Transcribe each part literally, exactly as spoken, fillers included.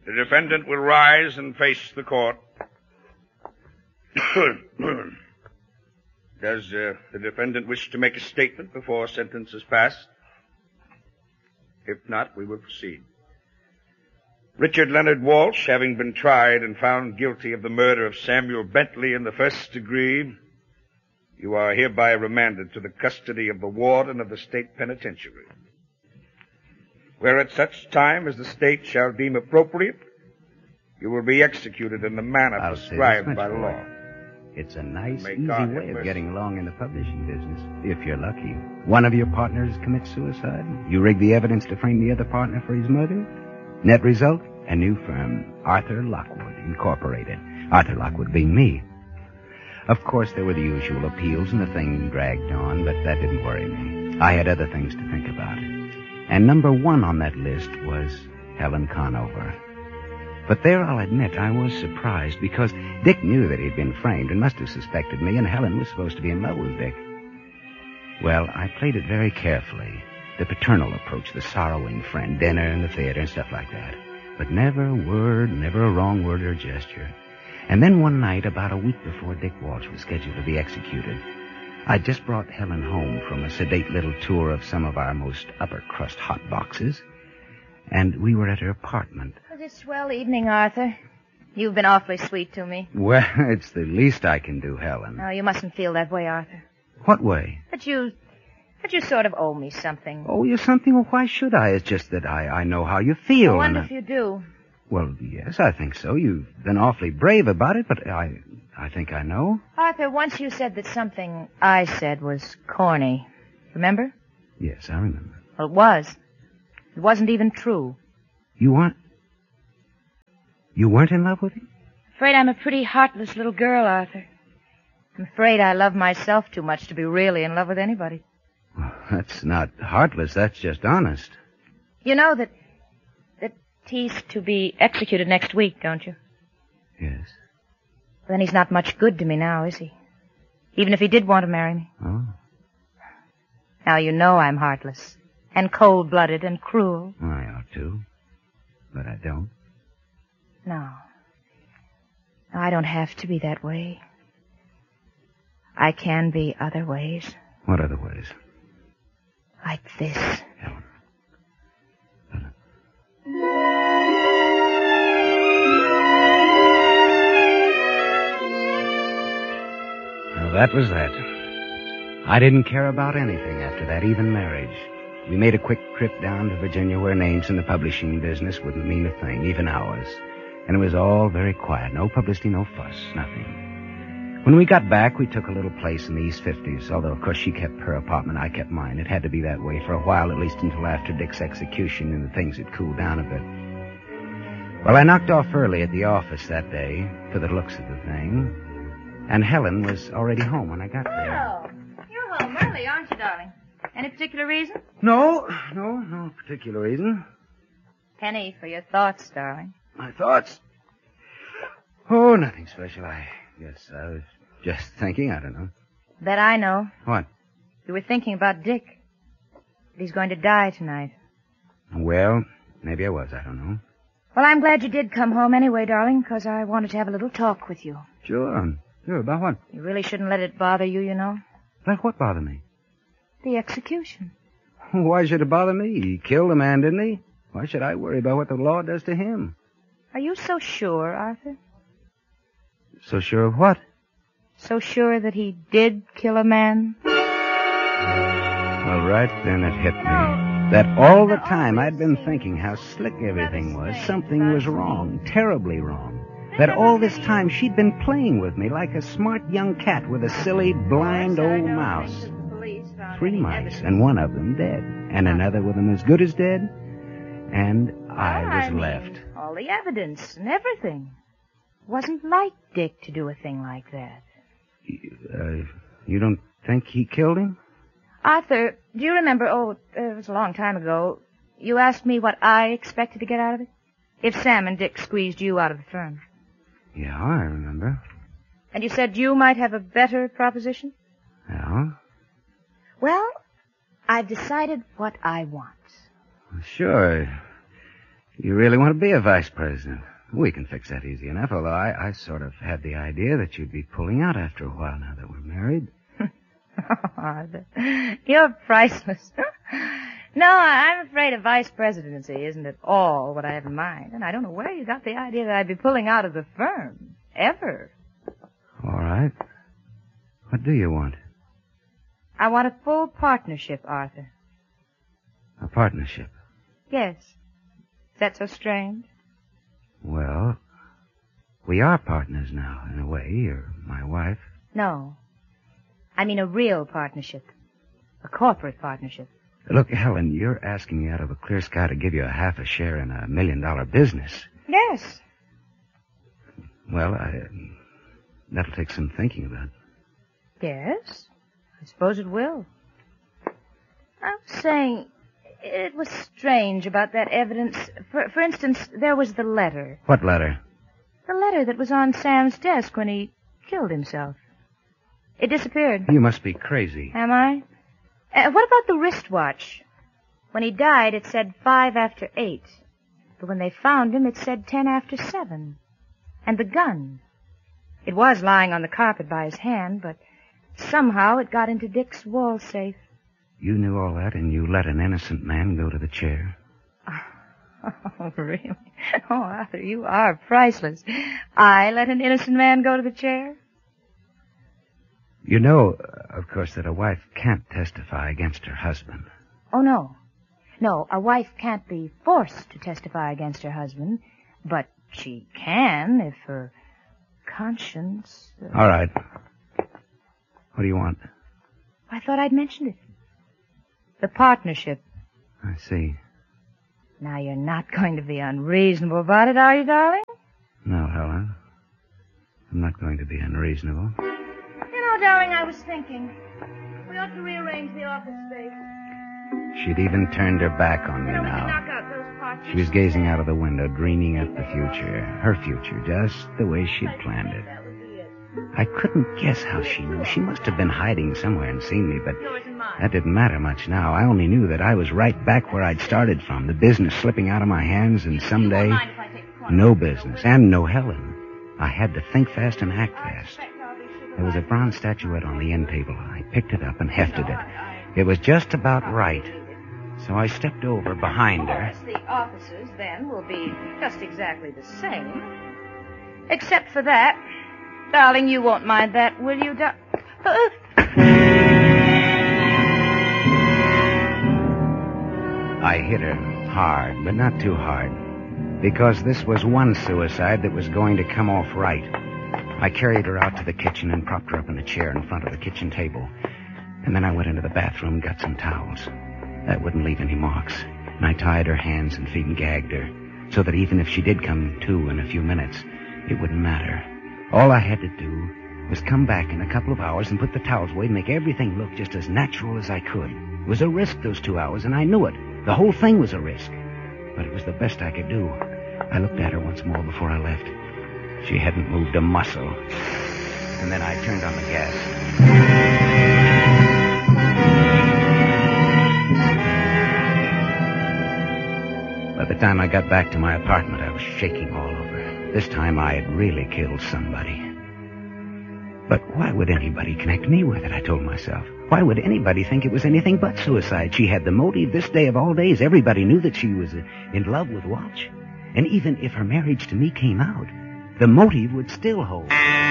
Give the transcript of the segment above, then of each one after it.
The defendant will rise and face the court. Does uh, the defendant wish to make a statement before sentence is passed? If not, we will proceed. Richard Leonard Walsh, having been tried and found guilty of the murder of Samuel Bentley in the first degree, you are hereby remanded to the custody of the warden of the state penitentiary, where at such time as the state shall deem appropriate, you will be executed in the manner I'll prescribed by law. It's a nice, May easy God way have of mercy. getting along in the publishing business, if you're lucky. One of your partners commits suicide. You rig the evidence to frame the other partner for his murder. Net result, a new firm, Arthur Lockwood, Incorporated. Arthur Lockwood being me. Of course, there were the usual appeals, and the thing dragged on, but that didn't worry me. I had other things to think about. And number one on that list was Helen Conover. But there, I'll admit, I was surprised, because Dick knew that he'd been framed and must have suspected me, and Helen was supposed to be in love with Dick. Well, I played it very carefully. The paternal approach, the sorrowing friend, dinner and the theater and stuff like that. But never a word, never a wrong word or gesture. And then one night, about a week before Dick Walsh was scheduled to be executed, I'd just brought Helen home from a sedate little tour of some of our most upper-crust hot boxes, and we were at her apartment. It was a swell evening, Arthur. You've been awfully sweet to me. Well, it's the least I can do, Helen. No, you mustn't feel that way, Arthur. What way? That you... that you sort of owe me something. Oh, you something? Well, why should I? It's just that I, I know how you feel. I wonder and if you do. Well, yes, I think so. You've been awfully brave about it, but I I think I know. Arthur, once you said that something I said was corny. Remember? Yes, I remember. Well, it was. It wasn't even true. You weren't... You weren't in love with him? Afraid I'm a pretty heartless little girl, Arthur. I'm afraid I love myself too much to be really in love with anybody. Well, that's not heartless. That's just honest. You know that... that he's to be executed next week, don't you? Yes. Then he's not much good to me now, is he? Even if he did want to marry me. Oh. Now you know I'm heartless. And cold-blooded and cruel. I ought to. But I don't. No. No, I don't have to be that way. I can be other ways. What other ways? Like this. Helen. Helen. Well, that was that. I didn't care about anything after that, even marriage. We made a quick trip down to Virginia where names in the publishing business wouldn't mean a thing, even ours. And it was all very quiet. No publicity, no fuss, nothing. When we got back, we took a little place in the East Fifties, although, of course, she kept her apartment, I kept mine. It had to be that way for a while, at least until after Dick's execution and the things had cooled down a bit. Well, I knocked off early at the office that day, for the looks of the thing, and Helen was already home when I got there. Oh, you're home early, aren't you, darling? Any particular reason? No, no, no particular reason. Penny for your thoughts, darling. My thoughts? Oh, nothing special. I guess I was just thinking. I don't know. Bet I know. What? You were thinking about Dick. That he's going to die tonight. Well, maybe I was. I don't know. Well, I'm glad you did come home anyway, darling, because I wanted to have a little talk with you. Sure. Sure, about what? You really shouldn't let it bother you, you know. Let what bother me? The execution. Why should it bother me? He killed a man, didn't he? Why should I worry about what the law does to him? Are you so sure, Arthur? So sure of what? So sure that he did kill a man? Well, right then it hit me. That all the time I'd been thinking how slick everything was. Something was wrong, terribly wrong. That all this time she'd been playing with me like a smart young cat with a silly, blind old mouse. Three mice, and one of them dead. And another with them as good as dead. And I was left. All the evidence and everything. Wasn't like Dick to do a thing like that. Uh, you don't think he killed him? Arthur, do you remember, oh, it was a long time ago, you asked me what I expected to get out of it? If Sam and Dick squeezed you out of the firm. Yeah, I remember. And you said you might have a better proposition? Yeah? Well, I've decided what I want. Sure. You really want to be a vice president? We can fix that easy enough, although I, I sort of had the idea that you'd be pulling out after a while now that we're married. Oh, Arthur, you're priceless. No, I'm afraid a vice presidency isn't at all what I have in mind, and I don't know where you got the idea that I'd be pulling out of the firm. Ever. All right. What do you want? I want a full partnership, Arthur. A partnership? Yes. Is that so strange? Well, we are partners now, in a way. You're my wife. No. I mean a real partnership. A corporate partnership. Look, Helen, you're asking me out of a clear sky to give you a half a share in a million-dollar business. Yes. Well, I, that'll take some thinking about. Yes. I suppose it will. I was saying, it was strange about that evidence. For, for instance, there was the letter. What letter? The letter that was on Sam's desk when he killed himself. It disappeared. You must be crazy. Am I? Uh, what about the wristwatch? When he died, it said five after eight. But when they found him, it said ten after seven. And the gun. It was lying on the carpet by his hand, but somehow it got into Dick's wall safe. You knew all that, and you let an innocent man go to the chair? Oh, really? Oh, Arthur, you are priceless. I let an innocent man go to the chair? You know, of course, that a wife can't testify against her husband. Oh, no. No, a wife can't be forced to testify against her husband, but she can if her conscience... Uh... All right. What do you want? I thought I'd mentioned it. The partnership. I see. Now, you're not going to be unreasonable about it, are you, darling? No, Helen. I'm not going to be unreasonable. You know, darling, I was thinking, we ought to rearrange the office space. She'd even turned her back on me you know, now. We can knock out those parts. She was gazing out of the window, dreaming of the future. Her future, just the way she'd planned it. I couldn't guess how she knew. She must have been hiding somewhere and seen me, but that didn't matter much now. I only knew that I was right back where I'd started from, the business slipping out of my hands, and someday, no business, and no Helen. I had to think fast and act fast. There was a bronze statuette on the end table. I picked it up and hefted it. It was just about right. So I stepped over behind her. Of course, the offices, then, will be just exactly the same. Except for that. Darling, you won't mind that, will you, dar- uh, I hit her hard, but not too hard, because this was one suicide that was going to come off right. I carried her out to the kitchen and propped her up in a chair in front of the kitchen table. And then I went into the bathroom and got some towels. That wouldn't leave any marks. And I tied her hands and feet and gagged her, so that even if she did come to in a few minutes, it wouldn't matter. All I had to do was come back in a couple of hours and put the towels away and make everything look just as natural as I could. It was a risk, those two hours, and I knew it. The whole thing was a risk. But it was the best I could do. I looked at her once more before I left. She hadn't moved a muscle. And then I turned on the gas. By the time I got back to my apartment, I was shaking all over. This time I had really killed somebody. But why would anybody connect me with it, I told myself. Why would anybody think it was anything but suicide? She had the motive this day of all days. Everybody knew that she was in love with Watch. And even if her marriage to me came out, the motive would still hold.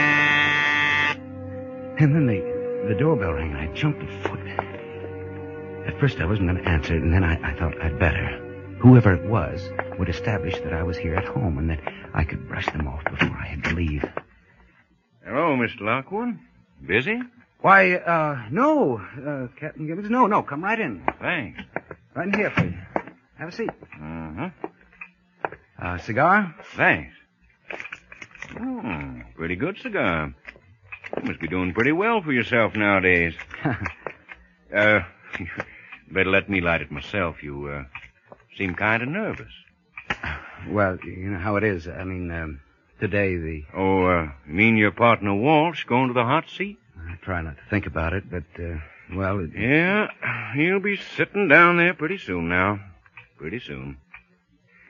And then the, the doorbell rang, and I jumped a foot. At first I wasn't going to answer it, and then I, I thought I'd better. Whoever it was would establish that I was here at home and that I could brush them off before I had to leave. Hello, Mister Lockwood. Busy? Why, uh, no, uh, Captain Gibbons. No, no, come right in. Thanks. Right in here, please. Have a seat. Uh-huh. Uh, cigar? Thanks. Oh, pretty good cigar. You must be doing pretty well for yourself nowadays. uh, better let me light it myself. You, uh, seem kind of nervous. Well, you know how it is. I mean, um, today the... Oh, uh, you mean your partner Walsh going to the hot seat? I try not to think about it, but, uh, well... It... Yeah, he'll be sitting down there pretty soon now. Pretty soon.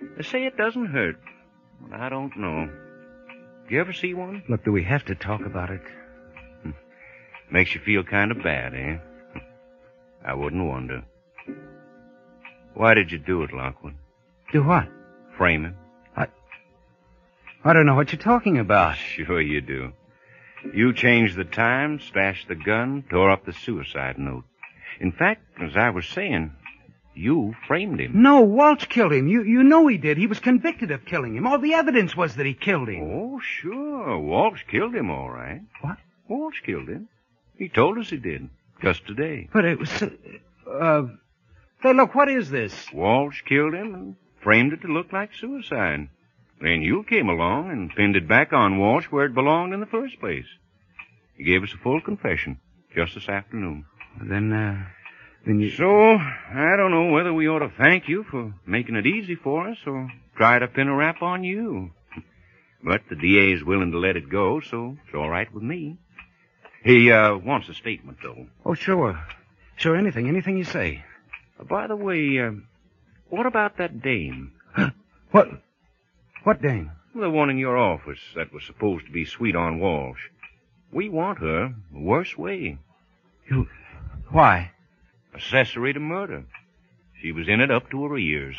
They say it doesn't hurt. But I don't know. You ever see one? Look, do we have to talk about it? Makes you feel kind of bad, eh? I wouldn't wonder. Why did you do it, Lockwood? Do what? Frame him. I... I don't know what you're talking about. Sure you do. You changed the time, stashed the gun, tore up the suicide note. In fact, as I was saying, you framed him. No, Walsh killed him. You you know he did. He was convicted of killing him. All the evidence was that he killed him. Oh, sure. Walsh killed him, all right. What? Walsh killed him. He told us he did. Just today. But it was... Uh, uh, say, look, what is this? Walsh killed him and framed it to look like suicide. Then you came along and pinned it back on Walsh where it belonged in the first place. He gave us a full confession just this afternoon. Then, uh, then you... So, I don't know whether we ought to thank you for making it easy for us or try to pin a rap on you. But the D A's willing to let it go, so it's all right with me. He, uh, wants a statement, though. Oh, sure. Sure, anything, anything you say. Uh, by the way, uh, what about that dame? What? What dame? The one in your office that was supposed to be sweet on Walsh. We want her the worst way. You... Why? Accessory to murder. She was in it up to her ears.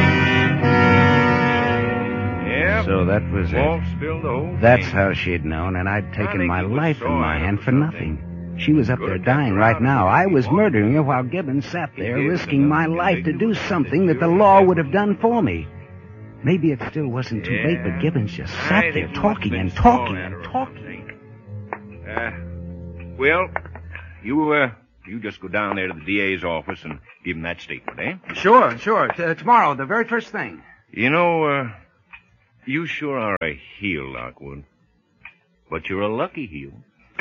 Yeah. So that was Walsh it. spilled the whole That's thing. how she'd known, and I'd I taken think my he was life in sore my or hand for something. nothing. She was up Could there have kept dying her right out now. of I the was people. murdering her while Gibbons sat there He did, risking and my I life to think do you something said that the you law had would have to. done for me. Maybe it still wasn't too late, but Yeah. Gibbons just I sat think there you must talking have and been talking sore at and her or talking. Uh, well, you, uh, you just go down there to the D A's office and give him that statement, eh? Sure, sure. T- tomorrow, the very first thing. You know, uh, you sure are a heel, Lockwood. But you're a lucky heel.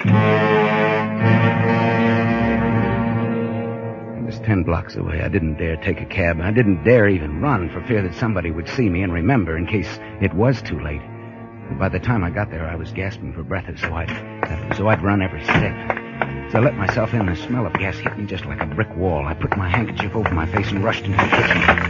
It was ten blocks away. I didn't dare take a cab. I didn't dare even run for fear that somebody would see me and remember in case it was too late. By the time I got there, I was gasping for breath, so I'd, so I'd run every step. So I let myself in, and the smell of gas hit me just like a brick wall. I put my handkerchief over my face and rushed into the kitchen.